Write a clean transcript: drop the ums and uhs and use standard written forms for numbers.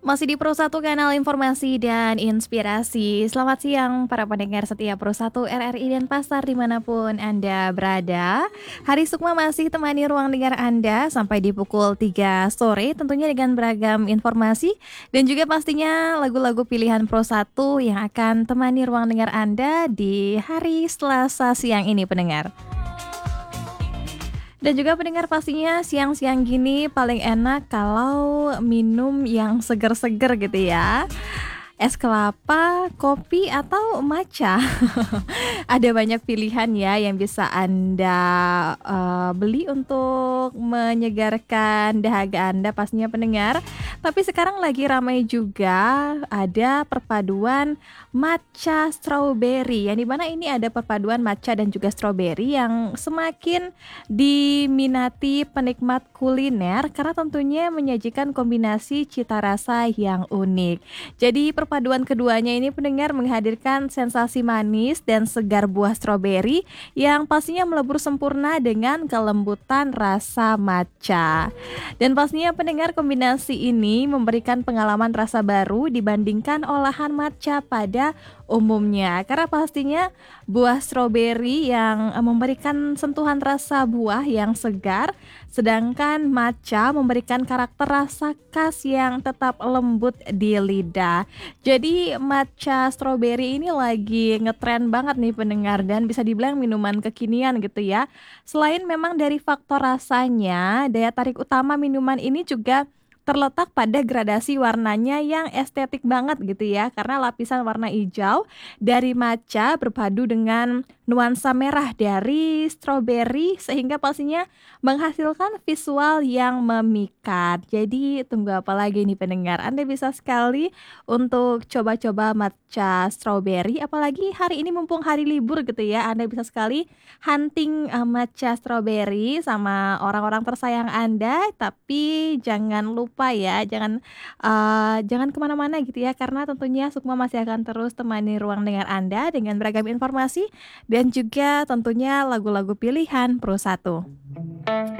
Masih di Pro 1 Kanal Informasi dan Inspirasi. Selamat siang para pendengar setia Pro 1 RRI Denpasar dimanapun Anda berada. Hari Sukma masih temani ruang dengar Anda sampai di pukul 3 sore tentunya dengan beragam informasi dan juga pastinya lagu-lagu pilihan Pro 1 yang akan temani ruang dengar Anda di hari Selasa siang ini pendengar. Dan juga pendengar pastinya siang-siang gini paling enak kalau minum yang seger-seger gitu ya. Es kelapa, kopi, atau matcha. Ada banyak pilihan ya yang bisa Anda beli untuk menyegarkan dahaga Anda pastinya pendengar. Tapi sekarang lagi ramai juga ada perpaduan matcha strawberry. Yang dimana ini ada perpaduan matcha dan juga strawberry yang semakin diminati penikmat kuliner karena tentunya menyajikan kombinasi cita rasa yang unik. Jadi perpaduan keduanya ini pendengar menghadirkan sensasi manis dan segar buah stroberi yang pastinya melebur sempurna dengan kelembutan rasa matcha. Dan pastinya pendengar kombinasi ini memberikan pengalaman rasa baru dibandingkan olahan matcha pada umumnya. Karena pastinya buah stroberi yang memberikan sentuhan rasa buah yang segar, sedangkan matcha memberikan karakter rasa khas yang tetap lembut di lidah. Jadi matcha strawberry ini lagi ngetren banget nih pendengar dan bisa dibilang minuman kekinian gitu ya. Selain memang dari faktor rasanya, daya tarik utama minuman ini juga terletak pada gradasi warnanya yang estetik banget gitu ya. Karena lapisan warna hijau dari matcha berpadu dengan nuansa merah dari strawberry sehingga pastinya menghasilkan visual yang memikat. Jadi tunggu apa lagi nih pendengar? Anda bisa sekali untuk coba-coba matcha strawberry apalagi hari ini mumpung hari libur gitu ya. Anda bisa sekali hunting matcha strawberry sama orang-orang tersayang Anda, tapi jangan lupa ya, jangan kemana-mana gitu ya, karena tentunya Sukma masih akan terus temani ruang dengar Anda dengan beragam informasi dan juga tentunya lagu-lagu pilihan Pro 1.